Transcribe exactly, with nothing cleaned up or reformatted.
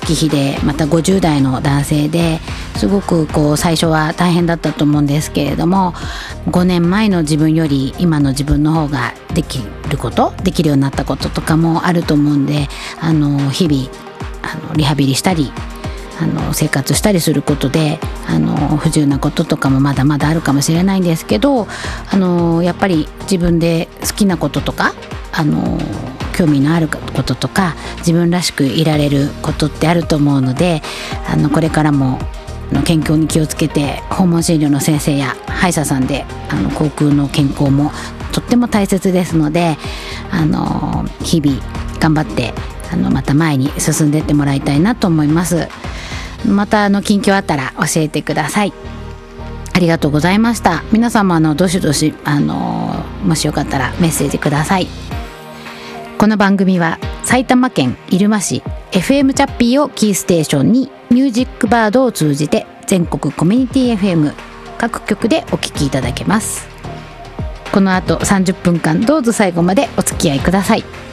月日でまたごじゅう代の男性ですごくこう最初は大変だったと思うんですけれども、ごねんまえの自分より今の自分の方ができることできるようになったこととかもあると思うんで、あの日々あのリハビリしたりあの生活したりすることであの不自由なこととかもまだまだあるかもしれないんですけど、あのやっぱり自分で好きなこととかあの興味のあることとか自分らしくいられることってあると思うので、あのこれからも健康に気をつけて訪問診療の先生や歯医者さんであの口腔の健康もとっても大切ですので、あの日々頑張ってあのまた前に進んでいってもらいたいなと思います。またあの近況あったら教えてください。ありがとうございました。皆様あのどしどしあのもしよかったらメッセージください。この番組は埼玉県入間市 エフエム チャッピーをキーステーションにミュージックバードを通じて全国コミュニティ エフエム 各局でお聞きいただけます。この後さんじゅっぷんかんどうぞ最後までお付き合いください。